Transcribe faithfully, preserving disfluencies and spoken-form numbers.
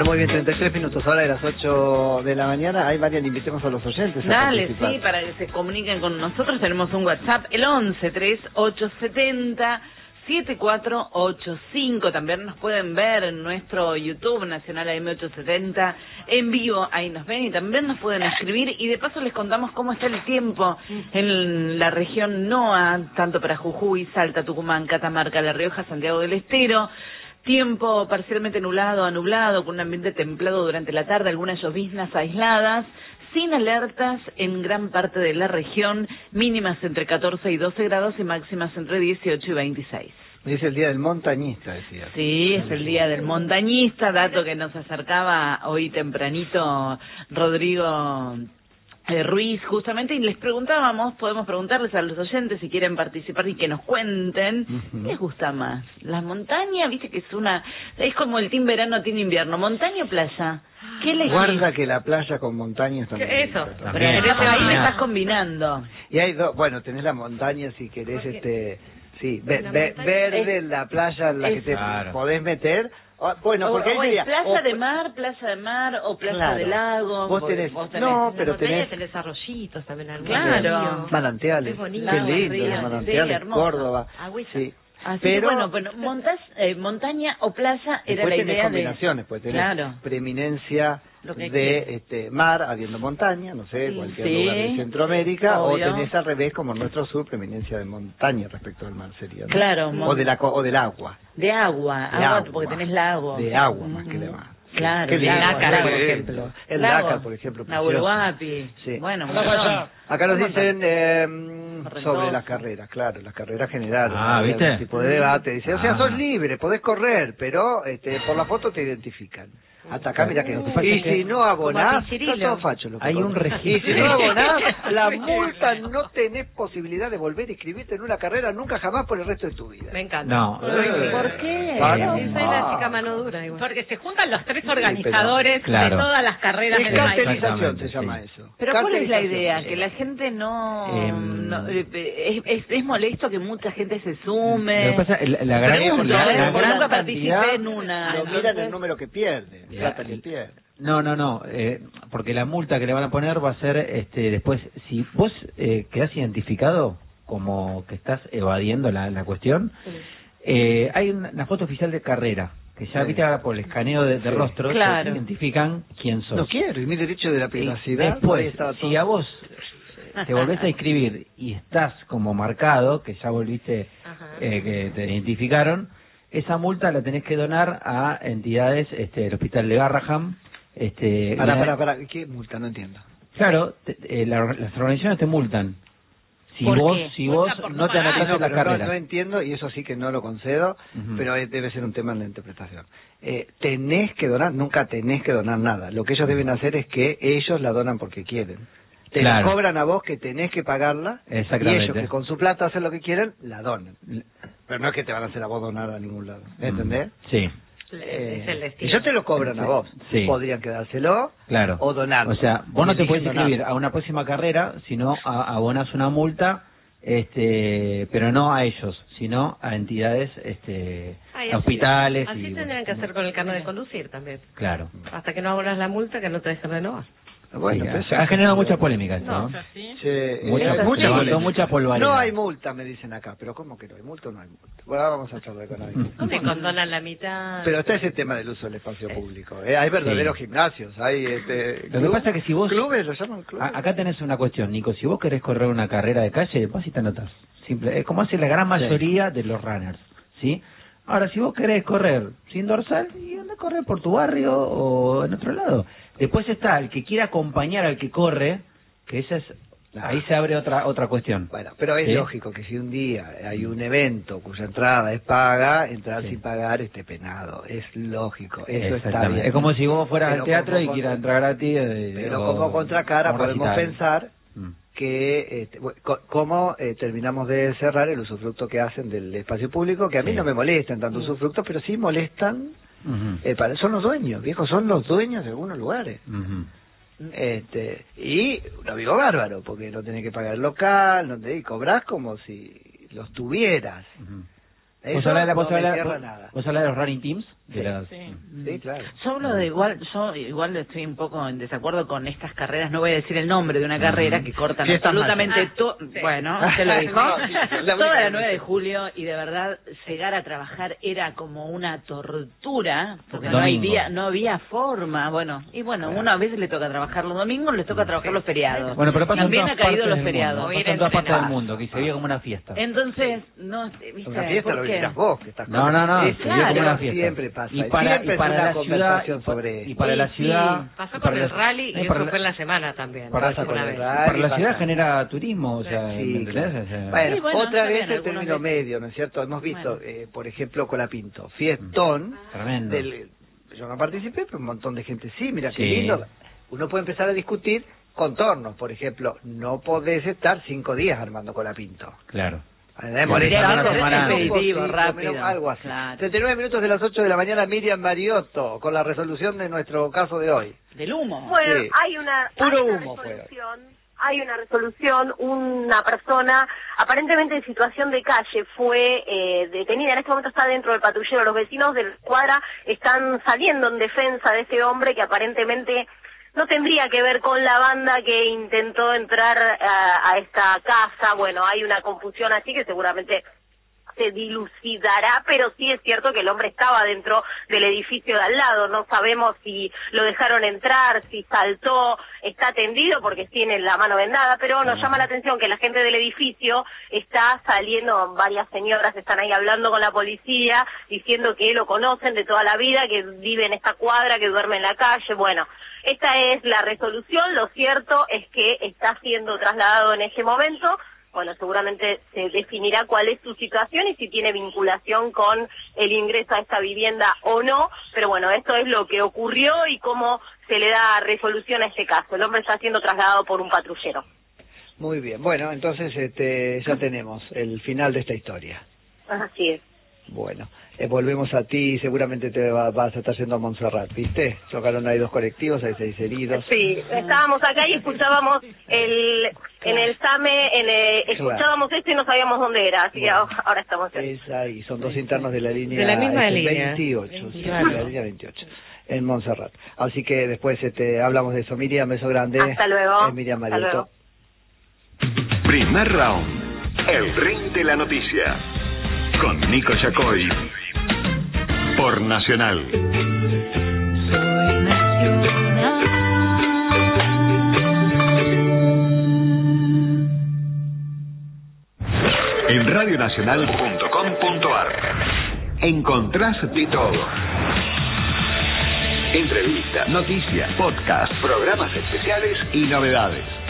Bueno, muy bien, treinta y tres minutos, ahora de las ocho de la mañana. Hay Marian, invitemos a los oyentes a Dale, participar. sí, para que se comuniquen con nosotros. Tenemos un WhatsApp, el once tres ocho setenta siete cuatro ocho cinco. También nos pueden ver en nuestro YouTube, Nacional A M ochocientos setenta, en vivo, ahí nos ven, y también nos pueden escribir, y de paso les contamos cómo está el tiempo en la región N O A, tanto para Jujuy, Salta, Tucumán, Catamarca, La Rioja, Santiago del Estero. Tiempo parcialmente nublado a nublado, con un ambiente templado durante la tarde, algunas lloviznas aisladas, sin alertas en gran parte de la región, mínimas entre catorce y doce grados y máximas entre dieciocho y veintiséis. Es el día del montañista, decía. Sí, es el día del montañista, dato que nos acercaba hoy tempranito Rodrigo Eh, Ruiz, justamente, y les preguntábamos, podemos preguntarles a los oyentes si quieren participar y que nos cuenten, ¿qué les gusta más? ¿La montaña? Viste que es una, es como el team verano, team invierno, ¿montaña o playa? ¿Qué elegís? Guarda que la playa con montañas también. Eso, pero ahí me estás combinando. Y hay dos, bueno, tenés la montaña si querés, este, sí, ve, ve, verde, es, la playa en la es, que te claro. podés meter. Bueno, porque o, o diría, playa o, de mar, playa de mar o playa claro, de lago. Vos tenés, vos tenés no, pero tenés, tenés arroyitos también, claro, manantiales, qué lindo los manantiales, sí, Córdoba, sí. Así pero que bueno, bueno montas, eh, montaña o playa era la idea combinaciones, de... pues tenés claro. preeminencia de este mar habiendo montaña, no sé, sí, cualquier sí, lugar de Centroamérica, obvio. O tenés al revés, como en nuestro sur, preeminencia de montaña respecto al mar sería, ¿no? Claro, o de la o del agua. De agua, de agua, agua porque tenés lago. De agua más mm. que de mar. Claro, el Lácar, por ejemplo. El Lácar, por ejemplo. Nahuelhuapi. Sí. Bueno, acá, acá nos dicen eh, sobre las carreras, claro, las carreras generales. Ah, ¿no? ¿viste? Un tipo de debate. Dice, o sea, ah. sos libre, podés correr, pero este, por la foto te identifican. Hasta acá, mira que no te falta. Y si no abonás, sos facho. Hay un registro. Y si no abonás, la multa, no tenés posibilidad de volver a inscribirte en una carrera nunca jamás por el resto de tu vida. Me encanta. No. ¿Por qué? Para, sí, soy la chica mano dura. Igual. Porque se juntan los tres organizadores sí, claro. de todas las carreras de del país. Cartelización se llama sí. eso. Pero ¿cuál es la idea? Que la gente no... Eh, no eh, es, es, es molesto que mucha gente se sume. Lo que pasa, la, la gran... Pregunto, la, la, la, la gran nunca participé en una. Lo miran el número que pierde, la plata que pierde. No, no, no, eh, porque la multa que le van a poner va a ser, este, después, si vos eh, quedás identificado como que estás evadiendo la, la cuestión, sí. eh, hay una, una foto oficial de carrera, que ya, sí. viste, por el escaneo de, de sí. rostros, claro. identifican quién sos. No quiero, y mi derecho de la privacidad. Después, si a vos te volvés a inscribir y estás como marcado, que ya volviste, eh, que te identificaron, esa multa la tenés que donar a entidades, este, el Hospital de Garraham. Este, para, para, para, ¿qué multa? No entiendo. Claro, te, eh, la, las organizaciones te multan. Si vos, qué? si vos no, no te anotás no, en la carrera. No, no entiendo, y eso sí que no lo concedo, uh-huh. pero debe ser un tema en la interpretación. Eh, tenés que donar, nunca tenés que donar nada. Lo que ellos deben hacer es que ellos la donan porque quieren. Te claro. la cobran a vos que tenés que pagarla, y ellos que con su plata hacen lo que quieren, la donan. Pero no es que te van a hacer a vos donar a ningún lado, ¿entendés? Sí. Eh, es el destino. ellos te lo cobran sí. a vos, sí. podrían quedárselo claro. o donar. O sea, vos no te puedes inscribir a una próxima carrera, sino a, abonás una multa, este, pero no a ellos, sino a entidades, este, Ay, a hospitales. Así y, tendrían que hacer con el carnet de conducir también. Claro. Hasta que no abonas la multa, que no te dejen renovar. Bueno, sí, pues, ha generado mucha polémica esto, no, ¿no? ¿sí? Sí, mucha, eh, mucha, mucha, mucha polvareda. No hay multa, me dicen acá, pero ¿cómo que no hay multa o no hay multa? Bueno, vamos a charlar con alguien. ¿Cómo condonan la mitad? Pero está ese tema del uso del espacio público. ¿eh? Hay verdaderos sí. gimnasios, hay este, lo que pasa es que si vos... Clubes, lo llaman clubes. A, acá tenés una cuestión, Nico, si vos querés correr una carrera de calle, vas y te anotás. Simple, es como hace la gran mayoría sí. de los runners, ¿sí? Ahora, si vos querés correr sin dorsal, y anda a correr por tu barrio o en otro lado. Después está el que quiere acompañar al que corre, que esa es, ah. ahí se abre otra otra cuestión. Bueno, pero es ¿sí? lógico que si un día hay un evento cuya entrada es paga, entrar sí. sin pagar esté penado. Es lógico, eso está bien. Es como si vos fueras pero al teatro y contra, quieras entrar gratis. Eh, pero o, como contracara podemos recital. pensar mm. que este, cómo eh, terminamos de cerrar el usufructo que hacen del espacio público, que a mí sí. no me molestan tanto mm. usufructos, pero sí molestan. Uh-huh. eh, para, son los dueños, viejos, son los dueños de algunos lugares. Uh-huh. este Y lo digo bárbaro, porque no tenés que pagar el local, no te, y cobrás como si los tuvieras. Uh-huh. ¿Vos hablas de, no vos hablas, me vos, nada. ¿Vos hablas de los running teams? De sí, las... sí. sí, claro. Yo hablo de igual, yo igual estoy un poco en desacuerdo con estas carreras, no voy a decir el nombre de una carrera que cortan sí, absolutamente todo, ah, sí. bueno, se lo dijo, no, sí, la toda la nueve de julio, y de verdad llegar a trabajar era como una tortura, porque Domingo. no hay día, no había forma, bueno, y bueno, claro. Una vez le toca trabajar los domingos, le toca trabajar sí. los feriados. Bueno, pero también ha caído los feriados. Pasa en todas partes del mundo, que se vive como una fiesta. Entonces, no, ¿viste? Una fiesta lo dirás vos, que estás No, no, no, es, se vive como una fiesta. Siempre pasa. Y para, siempre y para la, la ciudad, sobre y para sí, la ciudad... Sí. Pasó con el rally y eso la, fue en la semana también. Para, con el rally, para la ciudad genera turismo, o sea, sí, ¿me claro. o sea, bueno, sí, bueno, otra vez el término veces. medio, ¿no es cierto? Hemos visto, bueno. eh, por ejemplo, Colapinto, fiestón. Tremendo. Del, yo no participé, pero un montón de gente sí, mira sí. qué lindo. Uno puede empezar a discutir contornos, por ejemplo, no podés estar cinco días armando Colapinto. Claro. Expeditivo, rápido. Algo así. Claro. treinta y nueve minutos de las ocho de la mañana, Miriam Mariotto, con la resolución de nuestro caso de hoy. Del humo. Bueno, sí. hay una, Puro hay una humo resolución, hay una resolución, una persona aparentemente en situación de calle fue eh, detenida, en este momento está dentro del patrullero, los vecinos de la cuadra están saliendo en defensa de este hombre que aparentemente no tendría que ver con la banda que intentó entrar a, a esta casa. Bueno, hay una confusión así que seguramente se dilucidará, pero sí es cierto que el hombre estaba dentro del edificio de al lado. No sabemos si lo dejaron entrar, si saltó, está tendido porque tiene la mano vendada, pero nos llama la atención que la gente del edificio está saliendo, varias señoras están ahí hablando con la policía, diciendo que lo conocen de toda la vida, que vive en esta cuadra, que duerme en la calle. Bueno, esta es la resolución. Lo cierto es que está siendo trasladado en ese momento. Bueno, seguramente se definirá cuál es su situación y si tiene vinculación con el ingreso a esta vivienda o no, pero bueno, esto es lo que ocurrió y cómo se le da resolución a este caso. El hombre está siendo trasladado por un patrullero. Muy bien, bueno, entonces este, ya tenemos el final de esta historia. Así es. Bueno, eh, volvemos a ti, seguramente te va, vas a estar yendo a Montserrat, ¿viste? Chocaron ahí dos colectivos, hay seis heridos. Sí, estábamos acá y escuchábamos el en el SAME, en el, escuchábamos esto y no sabíamos dónde era, así bueno, que ahora estamos en... Es ahí, son dos internos de la línea de la misma este, línea. veintiocho, veintiocho. Sí, de la línea veintiocho, en Montserrat. Así que después este, hablamos de eso. Miriam, beso grande. Hasta luego. Es Miriam Mariotto. Primer round, el ring de la noticia. Con Nico Yacoy por Nacional. Soy Nacional. En radionacional punto com punto ar encontrás de todo. Entrevistas, noticias, podcast, programas especiales y novedades.